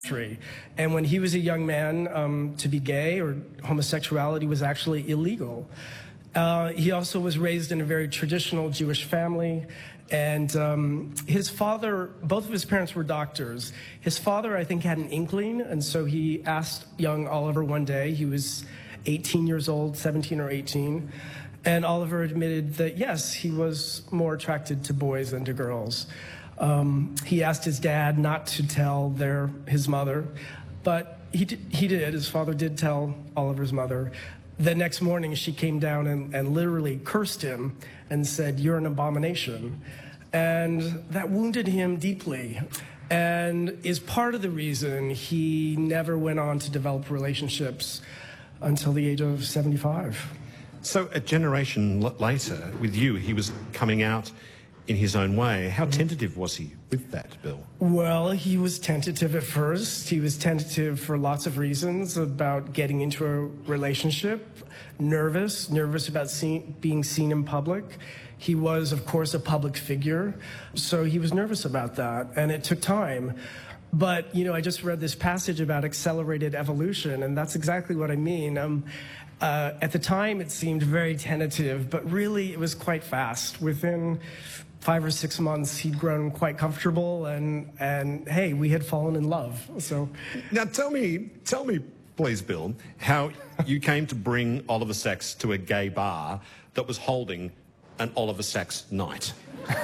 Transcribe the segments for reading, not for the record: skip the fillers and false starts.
And when he was a young man, to be gay or homosexuality was actually illegal. He also was raised in a very traditional Jewish family. And his father, both of his parents were doctors. His father, I think, had an inkling, and so he asked young Oliver one day, he was 18 years old, 17 or 18, and Oliver admitted that, yes, he was more attracted to boys than to girls. He asked his dad not to tell his mother, but he did. His father did tell Oliver's mother. The next morning, she came down and literally cursed him and said, "You're an abomination." And that wounded him deeply and is part of the reason he never went on to develop relationships until the age of 75. So a generation later, with you, he was coming out in his own way. How tentative was he with that, Bill? Well, he was tentative at first. He was tentative for lots of reasons about getting into a relationship, nervous about being seen in public. He was, of course, a public figure, so he was nervous about that, and it took time. But, you know, I just read this passage about accelerated evolution, and that's exactly what I mean. At the time, it seemed very tentative, but really it was quite fast. Within 5 or 6 months, he'd grown quite comfortable, and hey, we had fallen in love. So now tell me, please, Bill, how you came to bring Oliver Sacks to a gay bar that was holding an Oliver Sacks night.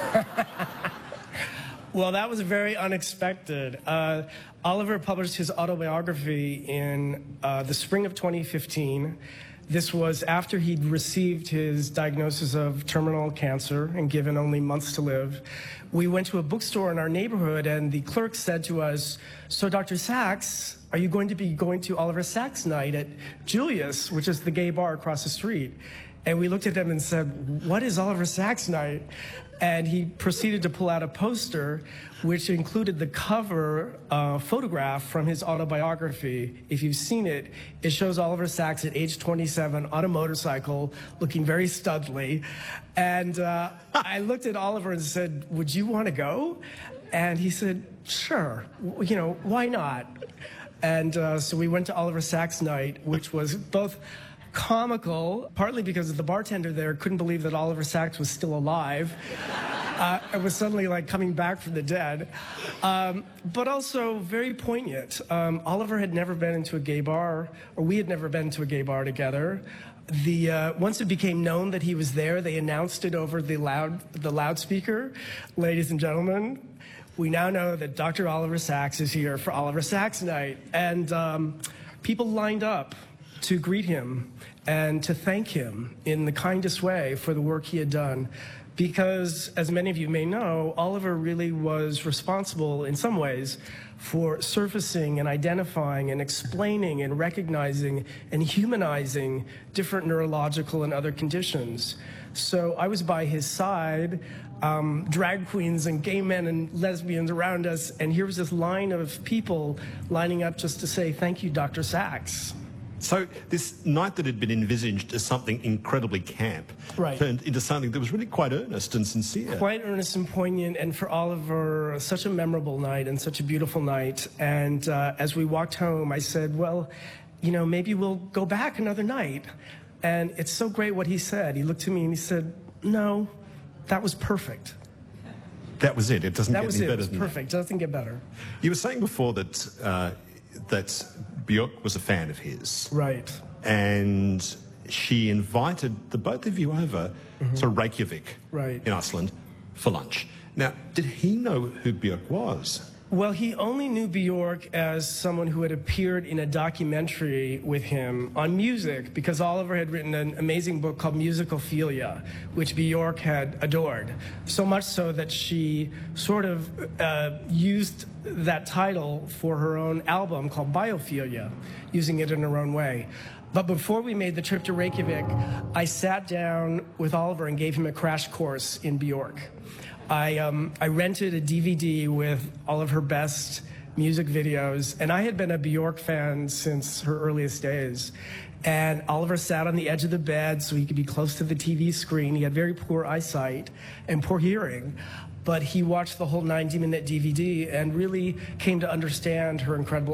Well, that was very unexpected. Oliver published his autobiography in the spring of 2015. This was after he'd received his diagnosis of terminal cancer and given only months to live. We went to a bookstore in our neighborhood, and the clerk said to us, "So, Dr. Sacks, are you going to be going to Oliver Sacks night at Julius, which is the gay bar across the street?" And we looked at him and said, "What is Oliver Sacks night?" And he proceeded to pull out a poster which included the cover photograph from his autobiography. If you've seen it, it shows Oliver Sacks at age 27 on a motorcycle looking very studly. And I looked at Oliver and said, "Would you want to go?" And he said, "Sure, you know, why not?" And so we went to Oliver Sacks night, which was both comical, partly because the bartender there couldn't believe that Oliver Sacks was still alive. It was suddenly like coming back from the dead, but also very poignant. Oliver had never been into a gay bar, or we had never been to a gay bar together. Once it became known that he was there, they announced it over the loudspeaker. "Ladies and gentlemen, we now know that Dr. Oliver Sacks is here for Oliver Sacks night." And people lined up to greet him and to thank him in the kindest way for the work he had done. Because, as many of you may know, Oliver really was responsible in some ways for surfacing and identifying and explaining and recognizing and humanizing different neurological and other conditions. So I was by his side, drag queens and gay men and lesbians around us, and here was this line of people lining up just to say, "Thank you, Dr. Sacks." So this night that had been envisaged as something incredibly camp turned into something that was really quite earnest and sincere. Quite earnest and poignant, and for Oliver, such a memorable night and such a beautiful night. And as we walked home, I said, "Well, you know, maybe we'll go back another night." And it's so great what he said. He looked at me and he said, "No, that was perfect." That was it. It doesn't get any better than that. It was perfect. It doesn't get better. You were saying before that that Björk was a fan of his. Right. And she invited the both of you over to Reykjavik in Iceland for lunch. Now, did he know who Björk was? Well, he only knew Björk as someone who had appeared in a documentary with him on music, because Oliver had written an amazing book called Musicophilia, which Björk had adored. So much so that she sort of used that title for her own album called Biophilia, using it in her own way. But before we made the trip to Reykjavik, I sat down with Oliver and gave him a crash course in Björk. I rented a DVD with all of her best music videos, and I had been a Björk fan since her earliest days. And Oliver sat on the edge of the bed so he could be close to the TV screen. He had very poor eyesight and poor hearing, but he watched the whole 90-minute DVD and really came to understand her incredible